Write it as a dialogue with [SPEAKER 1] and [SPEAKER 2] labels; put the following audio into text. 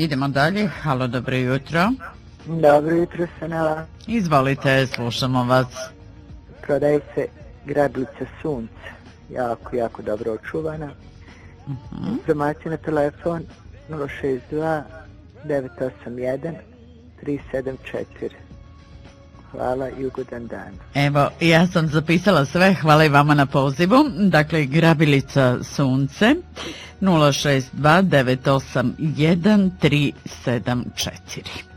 [SPEAKER 1] Idemo dalje. Halo, dobro jutro.
[SPEAKER 2] Dobro jutro, Sanela.
[SPEAKER 1] Izvolite, slušamo vas.
[SPEAKER 2] Prodaje se grablica sunca, jako dobro očuvana. Informacija na telefon 062 981 374. Hvala i ugodan dan.
[SPEAKER 1] Evo, ja sam zapisala sve, hvala i vama na pozivu. Dakle, grabilica sunce 062 981 374.